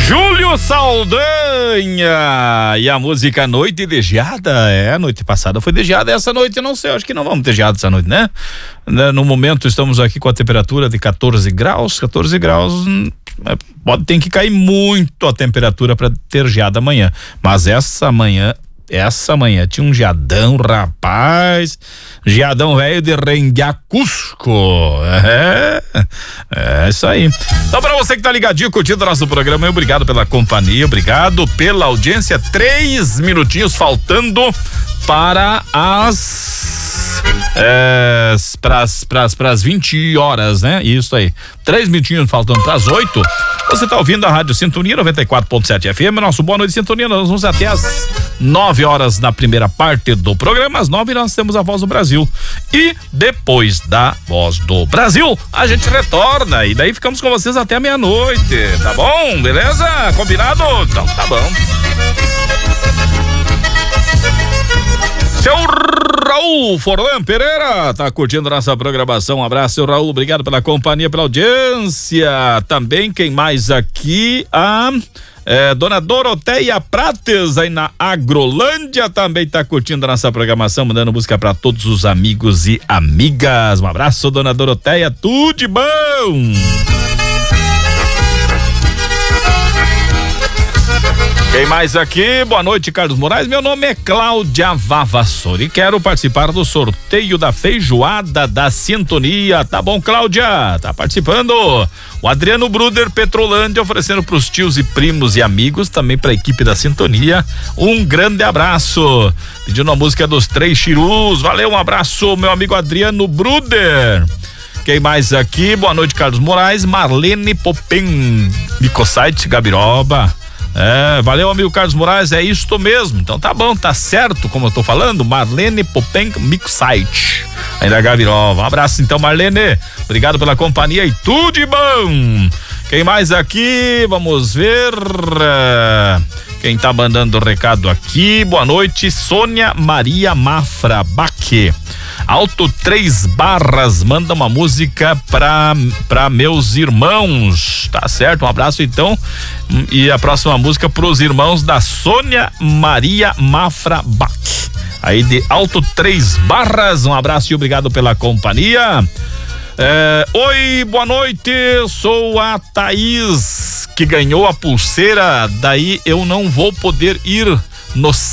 Júlio Saldanha e a música Noite de Geada. Noite passada foi de geada, essa noite não sei, acho que não vamos ter geada essa noite, né? No momento estamos aqui com a temperatura de 14 graus, ter que cair muito a temperatura para ter geada amanhã, mas essa manhã tinha um geadão, rapaz, geadão velho de Renguiacusco. É isso aí. Então, pra você que tá ligadinho, curtindo o nosso programa, obrigado pela companhia, obrigado pela audiência. 3 minutinhos faltando para as 20 horas, né? Isso aí. 3 minutinhos faltando para as 8. Você tá ouvindo a Rádio Sintonia 94.7 FM. Nosso Boa Noite Sintonia. Nós vamos até as 9 horas na primeira parte do programa. Às 9 nós temos a Voz do Brasil. E depois da Voz do Brasil, a gente retorna. E daí ficamos com vocês até meia-noite. Tá bom? Beleza? Combinado? Então tá bom. Seu Raul Forlan Pereira tá curtindo nossa programação. Um abraço, seu Raul, obrigado pela companhia, pela audiência. Também quem mais aqui? Dona Doroteia Prates aí na Agrolândia também tá curtindo a nossa programação, mandando música para todos os amigos e amigas. Um abraço, dona Doroteia, tudo de bom. Quem mais aqui? Boa noite, Carlos Moraes. Meu nome é Cláudia Vavassori e quero participar do sorteio da feijoada da Sintonia. Tá bom, Cláudia? Tá participando? O Adriano Bruder Petrolândia oferecendo pros tios e primos e amigos, também pra equipe da Sintonia, um grande abraço. Pedindo a música dos Três Chirus. Valeu, um abraço, meu amigo Adriano Bruder. Quem mais aqui? Boa noite, Carlos Moraes. Marlene Popem, Micosite Gabiroba. Valeu, amigo Carlos Moraes, é isto mesmo. Então tá bom, tá certo como eu tô falando. Marlene Popem Mixsite, ainda Gavirova. Um abraço então, Marlene, obrigado pela companhia e tudo de bom. Quem mais aqui? Vamos ver quem tá mandando recado aqui. Boa noite, Sônia Maria Mafra Baque, Alto 3 Barras, manda uma música pra meus irmãos, tá certo? Um abraço então, e a próxima música pros irmãos da Sônia Maria Mafra Bach, aí de Alto 3 Barras. Um abraço e obrigado pela companhia. Oi, boa noite, sou a Thaís, que ganhou a pulseira, daí eu não vou poder ir no